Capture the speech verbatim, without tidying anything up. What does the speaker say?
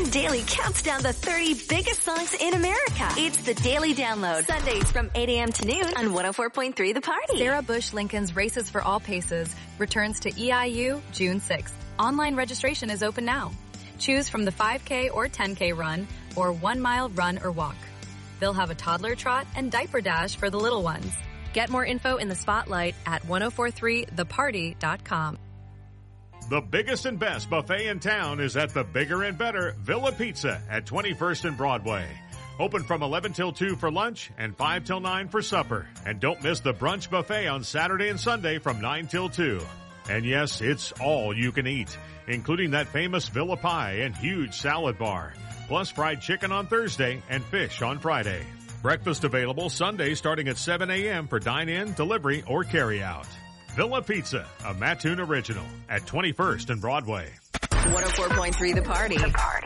Party Daily counts down the thirty biggest songs in America. It's the Daily Download. Sundays from eight a.m. to noon on one oh four point three The Party. Sarah Bush Lincoln's Races for All Paces returns to E I U June sixth. Online registration is open now. Choose from the five K or ten K run or one mile run or walk. They'll have a toddler trot and diaper dash for the little ones. Get more info in the spotlight at ten forty-three the party dot com. The biggest and best buffet in town is at the bigger and better Villa Pizza at twenty-first and Broadway. Open from eleven till two for lunch and five till nine for supper. And don't miss the brunch buffet on Saturday and Sunday from nine till two. And yes, it's all you can eat, including that famous Villa pie and huge salad bar, plus fried chicken on Thursday and fish on Friday. Breakfast available Sunday starting at seven a.m. for dine-in, delivery, or carry-out. Villa Pizza, a Mattoon original at twenty-first and Broadway. one oh four point three The Party. The Party.